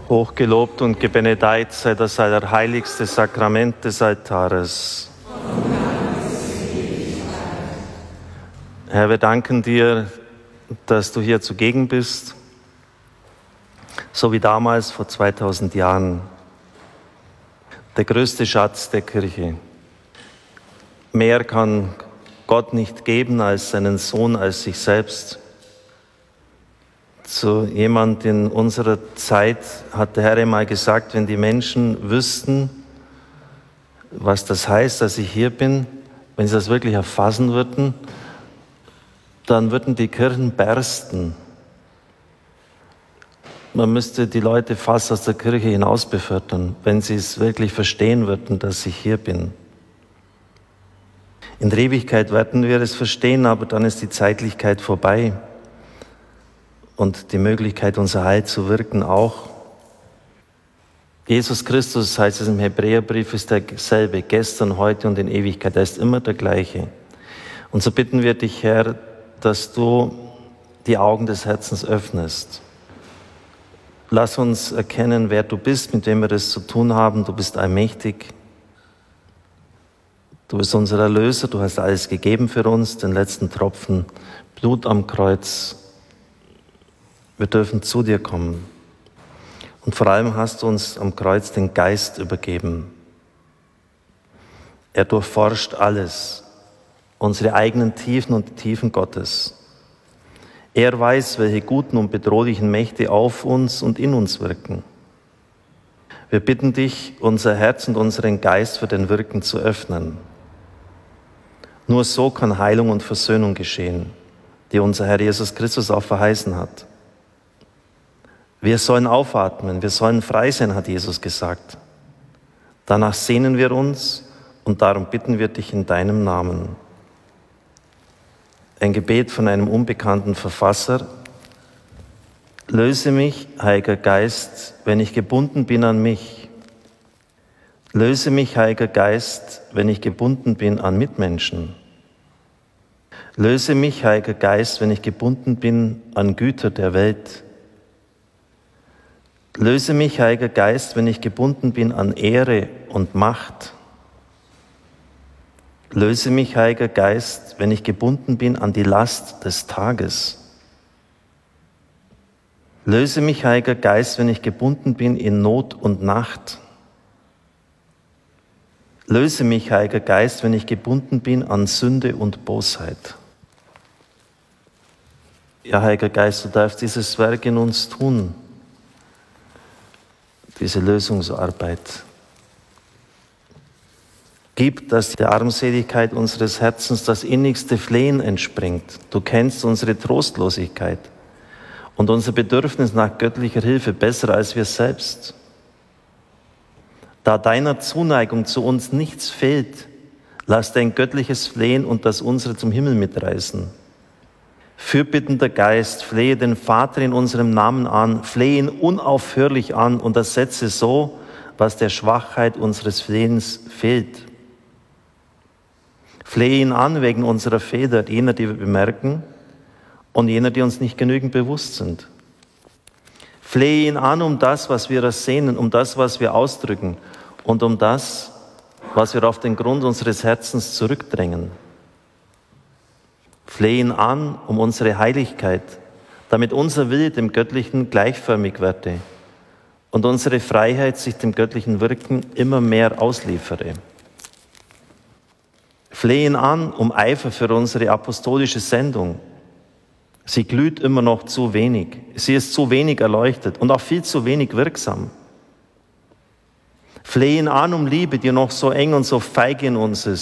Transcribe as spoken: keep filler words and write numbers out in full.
Hochgelobt und gebenedeit sei das allerheiligste Sakrament des Altares. Herr, wir danken dir, dass du hier zugegen bist, so wie damals vor zweitausend Jahren. Der größte Schatz der Kirche. Mehr kann Gott nicht geben als seinen Sohn, als sich selbst. Zu jemand in unserer Zeit hat der Herr einmal gesagt, wenn die Menschen wüssten, was das heißt, dass ich hier bin, wenn sie das wirklich erfassen würden, dann würden die Kirchen bersten. Man müsste die Leute fast aus der Kirche hinaus befördern, wenn sie es wirklich verstehen würden, dass ich hier bin. In der Ewigkeit werden wir es verstehen, aber dann ist die Zeitlichkeit vorbei. Und die Möglichkeit, unser Heil zu wirken, auch. Jesus Christus, heißt es im Hebräerbrief, ist derselbe, gestern, heute und in Ewigkeit. Er ist immer der gleiche. Und so bitten wir dich, Herr, dass du die Augen des Herzens öffnest. Lass uns erkennen, wer du bist, mit wem wir es zu tun haben. Du bist allmächtig. Du bist unser Erlöser. Du hast alles gegeben für uns, den letzten Tropfen Blut am Kreuz. Wir dürfen zu dir kommen. Und vor allem hast du uns am Kreuz den Geist übergeben. Er durchforscht alles, unsere eigenen Tiefen und die Tiefen Gottes. Er weiß, welche guten und bedrohlichen Mächte auf uns und in uns wirken. Wir bitten dich, unser Herz und unseren Geist für den Wirken zu öffnen. Nur so kann Heilung und Versöhnung geschehen, die unser Herr Jesus Christus auch verheißen hat. Wir sollen aufatmen, wir sollen frei sein, hat Jesus gesagt. Danach sehnen wir uns und darum bitten wir dich in deinem Namen. Ein Gebet von einem unbekannten Verfasser. Löse mich, Heiliger Geist, wenn ich gebunden bin an mich. Löse mich, Heiliger Geist, wenn ich gebunden bin an Mitmenschen. Löse mich, Heiliger Geist, wenn ich gebunden bin an Güter der Welt. Löse mich, Heiliger Geist, wenn ich gebunden bin an Ehre und Macht. Löse mich, Heiliger Geist, wenn ich gebunden bin an die Last des Tages. Löse mich, Heiliger Geist, wenn ich gebunden bin in Not und Nacht. Löse mich, Heiliger Geist, wenn ich gebunden bin an Sünde und Bosheit. Ja, Heiliger Geist, du darfst dieses Werk in uns tun. Diese Lösungsarbeit. Gib, dass der Armseligkeit unseres Herzens das innigste Flehen entspringt. Du kennst unsere Trostlosigkeit und unser Bedürfnis nach göttlicher Hilfe besser als wir selbst. Da deiner Zuneigung zu uns nichts fehlt, lass dein göttliches Flehen und das unsere zum Himmel mitreißen. Fürbittender Geist, flehe den Vater in unserem Namen an, flehe ihn unaufhörlich an und ersetze so, was der Schwachheit unseres Flehens fehlt. Flehe ihn an wegen unserer Fehler, jener, die wir bemerken und jener, die uns nicht genügend bewusst sind. Flehe ihn an um das, was wir ersehnen, um das, was wir ausdrücken und um das, was wir auf den Grund unseres Herzens zurückdrängen. Flehe ihn an um unsere Heiligkeit, damit unser Wille dem Göttlichen gleichförmig werde und unsere Freiheit sich dem göttlichen Wirken immer mehr ausliefere. Flehe ihn an um Eifer für unsere apostolische Sendung. Sie glüht immer noch zu wenig. Sie ist zu wenig erleuchtet und auch viel zu wenig wirksam. Flehe ihn an um Liebe, die noch so eng und so feige in uns ist.